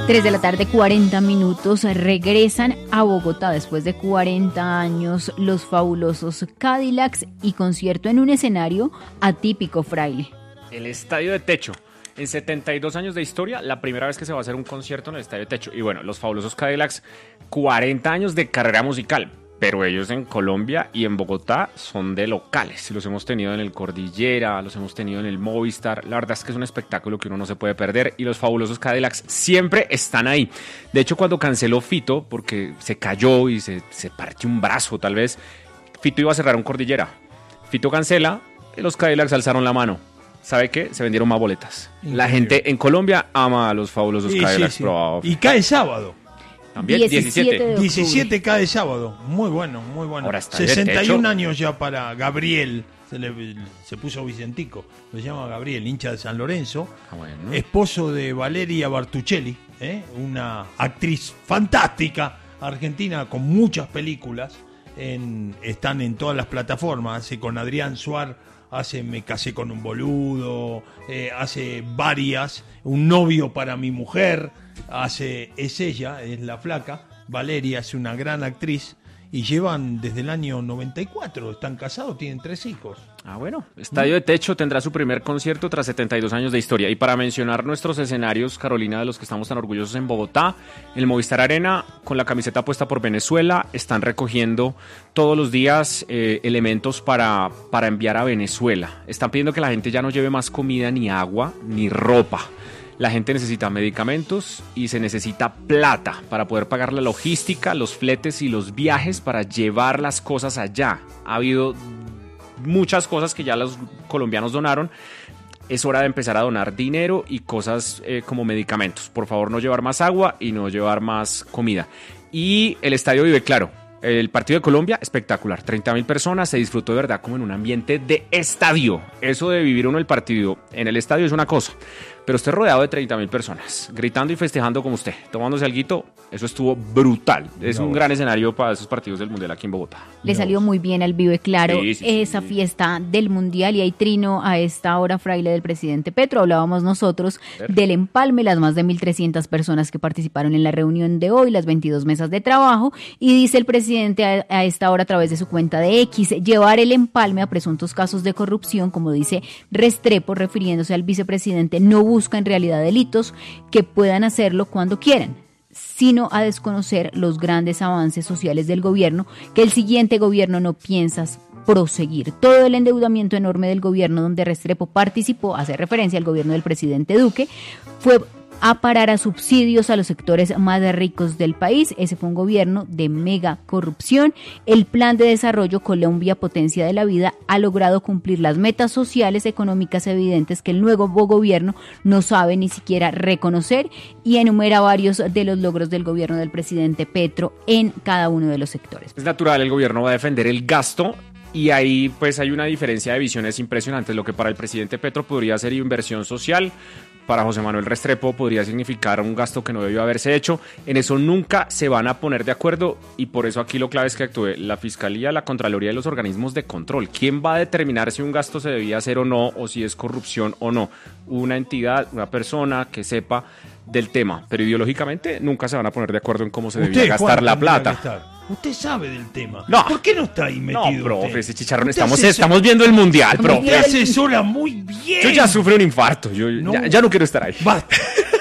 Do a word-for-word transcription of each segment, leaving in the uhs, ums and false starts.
tres de la tarde, cuarenta minutos, regresan a Bogotá después de cuarenta años los fabulosos Cadillacs y concierto en un escenario atípico, Fraile. El Estadio de Techo. En setenta y dos años de historia, la primera vez que se va a hacer un concierto en el Estadio de Techo. Y bueno, los fabulosos Cadillacs, cuarenta años de carrera musical. Pero ellos en Colombia y en Bogotá son de locales. Los hemos tenido en el Cordillera, los hemos tenido en el Movistar. La verdad es que es un espectáculo que uno no se puede perder. Y los fabulosos Cadillacs siempre están ahí. De hecho, cuando canceló Fito, porque se cayó y se, se partió un brazo tal vez, Fito iba a cerrar un Cordillera. Fito cancela y los Cadillacs alzaron la mano. ¿Sabe qué? Se vendieron más boletas. Increíble. La gente en Colombia ama a los fabulosos sí, Cadillacs. Sí, sí. Pero... Y cae sábado. También diecisiete. diecisiete cae sábado. Muy bueno, muy bueno. Ahora está sesenta y un años ya para Gabriel. Se, le, se puso Vicentico. Se llama Gabriel, hincha de San Lorenzo. Ah, bueno. Esposo de Valeria Bartuccelli, ¿eh? Una actriz fantástica argentina con muchas películas. En, están en todas las plataformas. Hace con Adrián Suar, hace Me casé con un boludo, eh, hace varias. Un novio para mi mujer. Hace, es ella, es la flaca, Valeria es una gran actriz y llevan desde el año noventa y cuatro, están casados, tienen tres hijos. Ah, bueno, Estadio de Techo tendrá su primer concierto tras setenta y dos años de historia. Y para mencionar nuestros escenarios, Carolina, de los que estamos tan orgullosos en Bogotá, el Movistar Arena, con la camiseta puesta por Venezuela, están recogiendo todos los días eh, elementos para, para enviar a Venezuela. Están pidiendo que la gente ya no lleve más comida, ni agua, ni ropa. La gente necesita medicamentos y se necesita plata para poder pagar la logística, los fletes y los viajes para llevar las cosas allá. Ha habido muchas cosas que ya los colombianos donaron. Es hora de empezar a donar dinero y cosas eh, como medicamentos. Por favor, no llevar más agua y no llevar más comida. Y el estadio vive claro. El partido de Colombia, espectacular. treinta mil personas, se disfrutó de verdad como en un ambiente de estadio. Eso de vivir uno el partido en el estadio es una cosa. Pero usted rodeado de treinta mil personas, gritando y festejando como usted, tomándose alguito, eso estuvo brutal. Es no. un gran escenario para esos partidos del Mundial aquí en Bogotá. Le no. salió muy bien al Vive Claro sí, sí, esa sí. fiesta del Mundial y hay trino a esta hora, Fraile, del presidente Petro. Hablábamos nosotros del empalme, las más de mil trescientas personas que participaron en la reunión de hoy, las veintidós mesas de trabajo, y dice el presidente a, a esta hora a través de su cuenta de X, llevar el empalme a presuntos casos de corrupción, como dice Restrepo, refiriéndose al vicepresidente, no busca en realidad delitos que puedan hacerlo cuando quieran, sino a desconocer los grandes avances sociales del gobierno que el siguiente gobierno no piensa proseguir. Todo el endeudamiento enorme del gobierno donde Restrepo participó, hace referencia al gobierno del presidente Duque, fue a parar a subsidios a los sectores más ricos del país. Ese fue un gobierno de mega corrupción. El plan de desarrollo Colombia Potencia de la Vida ha logrado cumplir las metas sociales, económicas evidentes que el nuevo gobierno no sabe ni siquiera reconocer, y enumera varios de los logros del gobierno del presidente Petro en cada uno de los sectores. Es natural, el gobierno va a defender el gasto. Y ahí pues hay una diferencia de visiones impresionantes. Lo que para el presidente Petro podría ser inversión social, para José Manuel Restrepo podría significar un gasto que no debió haberse hecho. En eso nunca se van a poner de acuerdo y por eso aquí lo clave es que actúe la Fiscalía, la Contraloría y los organismos de control. ¿Quién va a determinar si un gasto se debía hacer o no, o si es corrupción o no? Una entidad, una persona que sepa del tema, pero ideológicamente nunca se van a poner de acuerdo en cómo se debía gastar la plata. Usted sabe del tema. No. ¿Por qué no está ahí metido? No, profe, usted? ese chicharrón, estamos, estamos viendo el mundial, profe. Usted asesora muy bien. Yo ya sufro un infarto, yo no. ya, ya no quiero estar ahí. Basta.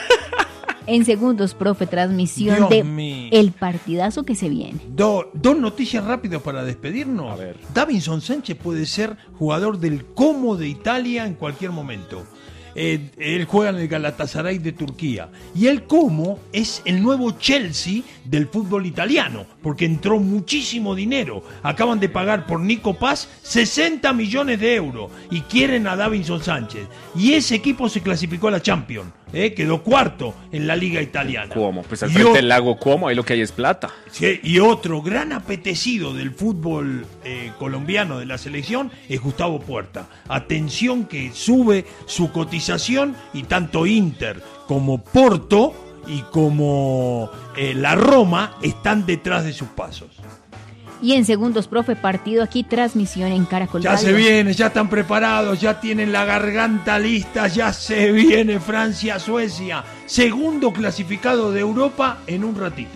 En segundos, profe, transmisión Dios de mío. El partidazo que se viene. Do, dos noticias rápidas para despedirnos. A ver. Davinson Sánchez puede ser jugador del Como de Italia en cualquier momento. Eh, él juega en el Galatasaray de Turquía y el Como es el nuevo Chelsea del fútbol italiano porque entró muchísimo dinero. Acaban de pagar por Nico Paz sesenta millones de euros y quieren a Davinson Sánchez y ese equipo se clasificó a la Champions, eh, quedó cuarto en la liga italiana. Como pues al frente o- del lago Como, ahí lo que hay es plata. Sí, y otro gran apetecido del fútbol eh, colombiano de la selección es Gustavo Puerta. Atención que sube su cotización y tanto Inter como Porto y como eh, la Roma están detrás de sus pasos. Y en segundos, profe, partido aquí, transmisión en Caracol Ya Radio. se viene, ya están preparados, ya tienen la garganta lista, ya se viene Francia-Suecia, segundo clasificado de Europa en un ratito.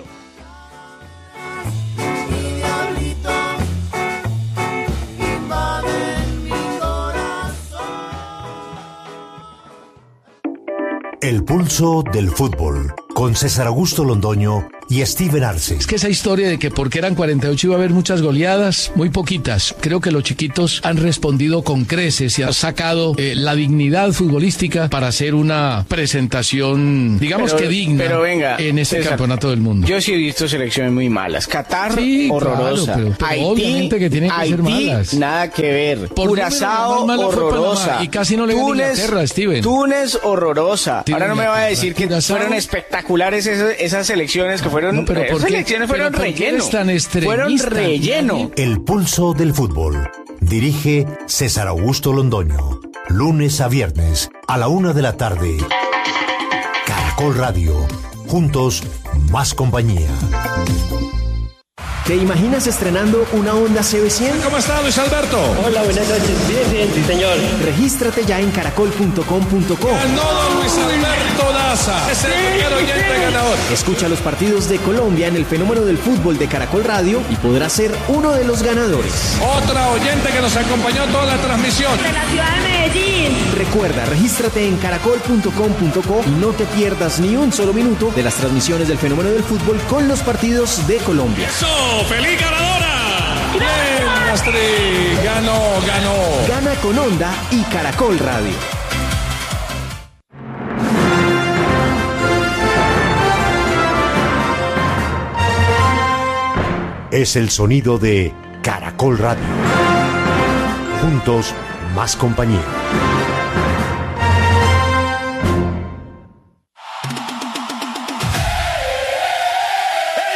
El pulso del fútbol, con César Augusto Londoño y Steven Arce. Es que esa historia de que porque eran cuarenta y ocho iba a haber muchas goleadas, muy poquitas. Creo que los chiquitos han respondido con creces y han sacado eh, la dignidad futbolística para hacer una presentación, digamos pero, que digna, pero venga, en este César, campeonato del mundo. Yo sí he visto selecciones muy malas. Qatar, sí, horrorosa. Claro, pero, pero Haití, obviamente que tienen que Haití, ser malas. Nada que ver. Por Curazao, horrorosa. Y casi no le ven Inglaterra, Steven. Túnez, horrorosa. Tiene Ahora no me va a decir que Curazao. fueron espectaculares esas, esas selecciones que fueron... No, pero esas ¿por qué? elecciones fueron pero relleno. Fueron relleno. El pulso del fútbol. Dirige César Augusto Londoño. Lunes a viernes a la una de la tarde. Caracol Radio. Juntos, más compañía. ¿Te imaginas estrenando una Honda C B cien? ¿Cómo está, Luis Alberto? Hola, buenas noches. Bien, bien, sí, señor. Regístrate ya en caracol punto com punto co. Ganó don Luis Alberto Daza. Es el primer oyente ganador. Escucha los partidos de Colombia en el fenómeno del fútbol de Caracol Radio y podrás ser uno de los ganadores. Otra oyente que nos acompañó toda la transmisión. De la ciudad de Medellín. Recuerda, regístrate en caracol punto com punto co y no te pierdas ni un solo minuto de las transmisiones del fenómeno del fútbol con los partidos de Colombia. ¡Eso! ¡Feliz ganadora! ¡Bien, Astrid! ¡Ganó, ganó! Gana con Honda y Caracol Radio. Es el sonido de Caracol Radio. Juntos, más compañía.